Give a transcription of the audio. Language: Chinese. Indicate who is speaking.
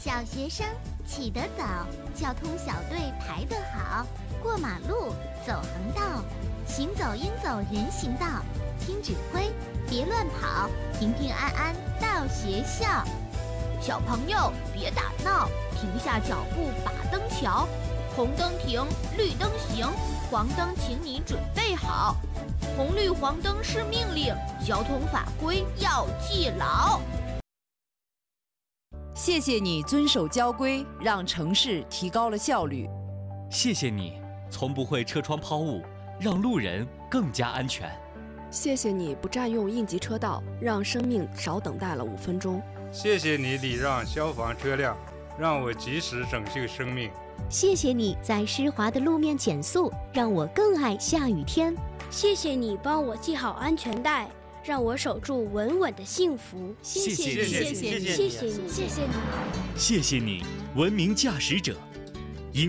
Speaker 1: 小学生起得早，交通小队排得好，过马路走横道，行走应走人行道，听指挥别乱跑，平平安安到学校。小朋友别打闹，停下脚步把灯瞧，红灯停，绿灯行，黄灯请你准备好，红绿黄灯是命令，交通法规要记牢。
Speaker 2: 谢谢你遵守交规，让城市提高了效率。
Speaker 3: 谢谢你从不会车窗抛物，让路人更加安全。
Speaker 4: 谢谢你不占用应急车道，让生命少等待了5分钟。
Speaker 5: 谢谢你礼让消防车辆，让我及时拯救生命。
Speaker 6: 谢谢你在湿滑的路面减速，让我更爱下雨天。
Speaker 7: 谢谢你帮我系好安全带，让我守住稳稳的幸福。
Speaker 3: 谢谢你，
Speaker 7: 谢谢你，谢谢你，
Speaker 3: 谢谢你，文明驾驶者。